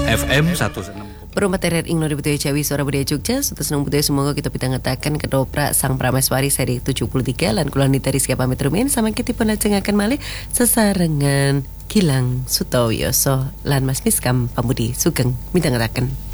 FM 106. Perumahan ing Nori Budaya Jawi Suara Budaya Jogja Suta senang budaya semoga kita pitangetaken ketoprak Sang Prameswari seri 73 lan kula Nita Rizky pamit rumiyin samangke kitipun lajengaken malih sesarengan Gilang Sutowioso lan Mas Miskam Pambudi Sugeng midhangetaken.